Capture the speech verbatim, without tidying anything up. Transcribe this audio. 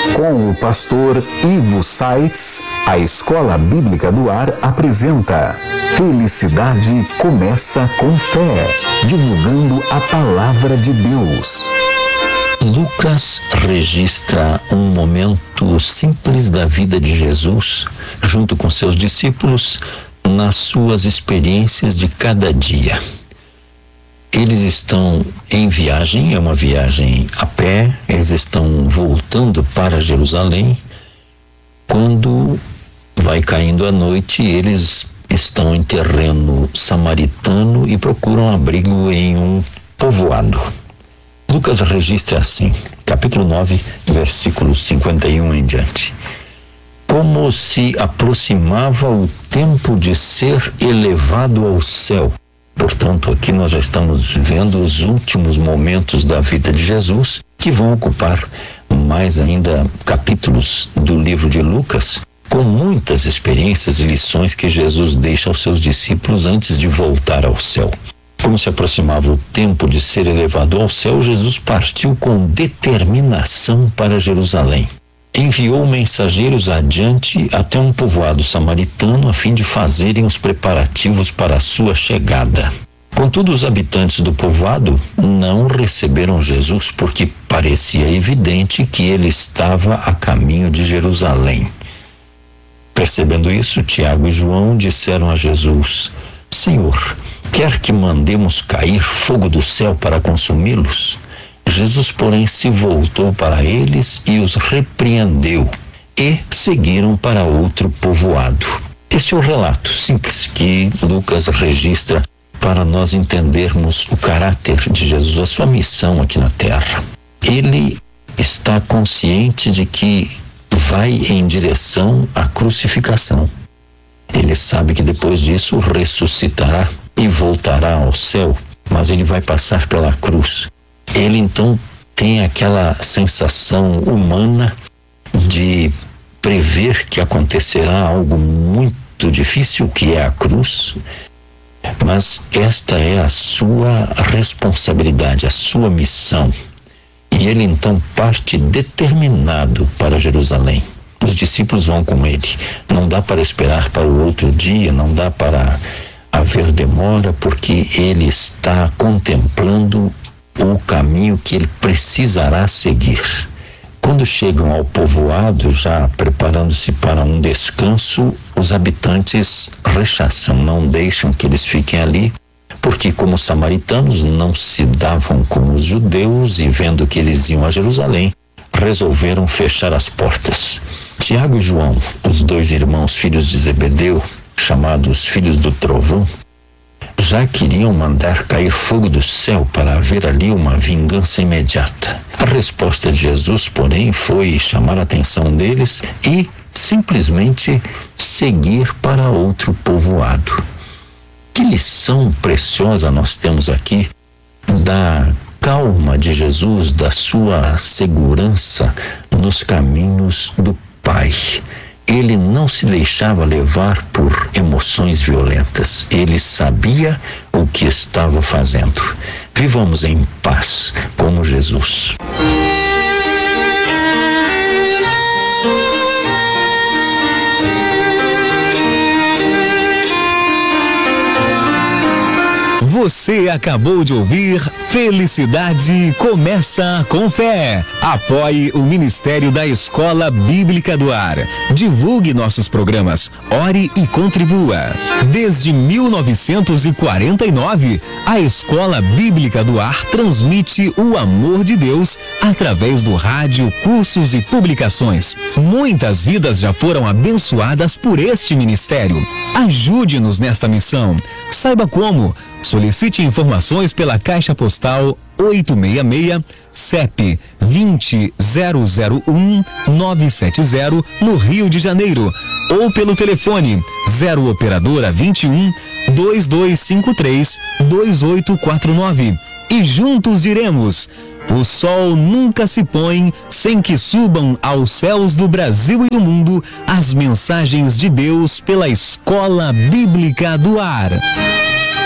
Com o pastor Ivo Saitz, a Escola Bíblica do Ar apresenta Felicidade Começa com Fé, divulgando a Palavra de Deus. Lucas registra um momento simples da vida de Jesus, junto com seus discípulos, nas suas experiências de cada dia. Eles estão em viagem, é uma viagem a pé, eles estão voltando para Jerusalém. Quando vai caindo a noite, eles estão em terreno samaritano e procuram abrigo em um povoado. Lucas registra assim, capítulo nove, versículos cinquenta e um em diante. Como se aproximava o tempo de ser elevado ao céu. Portanto, aqui nós já estamos vendo os últimos momentos da vida de Jesus, que vão ocupar mais ainda capítulos do livro de Lucas, com muitas experiências e lições que Jesus deixa aos seus discípulos antes de voltar ao céu. Como se aproximava o tempo de ser elevado ao céu, Jesus partiu com determinação para Jerusalém. Enviou mensageiros adiante até um povoado samaritano a fim de fazerem os preparativos para a sua chegada. Contudo, os habitantes do povoado não receberam Jesus porque parecia evidente que ele estava a caminho de Jerusalém. Percebendo isso, Tiago e João disseram a Jesus: Senhor, quer que mandemos cair fogo do céu para consumi-los? Jesus, porém, se voltou para eles e os repreendeu, e seguiram para outro povoado. Este é o relato simples que Lucas registra para nós entendermos o caráter de Jesus, a sua missão aqui na terra. Ele está consciente de que vai em direção à crucificação. Ele sabe que depois disso ressuscitará e voltará ao céu, mas ele vai passar pela cruz. Ele então tem aquela sensação humana de prever que acontecerá algo muito difícil, que é a cruz, mas esta é a sua responsabilidade, a sua missão. E ele então parte determinado para Jerusalém. Os discípulos vão com ele. Não dá para esperar para o outro dia, não dá para haver demora, porque ele está contemplando o caminho que ele precisará seguir. Quando chegam ao povoado, já preparando-se para um descanso, os habitantes rechaçam, não deixam que eles fiquem ali, porque como os samaritanos não se davam com os judeus e vendo que eles iam a Jerusalém, resolveram fechar as portas. Tiago e João, os dois irmãos filhos de Zebedeu, chamados filhos do trovão, já queriam mandar cair fogo do céu para haver ali uma vingança imediata. A resposta de Jesus, porém, foi chamar a atenção deles e simplesmente seguir para outro povoado. Que lição preciosa nós temos aqui da calma de Jesus, da sua segurança nos caminhos do Pai. Ele não se deixava levar por emoções violentas. Ele sabia o que estava fazendo. Vivamos em paz como Jesus. Você acabou de ouvir Felicidade Começa com Fé. Apoie o Ministério da Escola Bíblica do Ar. Divulgue nossos programas. Ore e contribua. Desde mil novecentos e quarenta e nove, a Escola Bíblica do Ar transmite o amor de Deus através do rádio, cursos e publicações. Muitas vidas já foram abençoadas por este ministério. Ajude-nos nesta missão. Saiba como. Solicite informações pela Caixa Postal oitocentos e sessenta e seis, C E P vinte zero zero um nove sete zero, no Rio de Janeiro, ou pelo telefone zero operadora vinte e um, dois dois cinco três, dois oito quatro nove. E juntos diremos: o sol nunca se põe sem que subam aos céus do Brasil e do mundo as mensagens de Deus pela Escola Bíblica do Ar.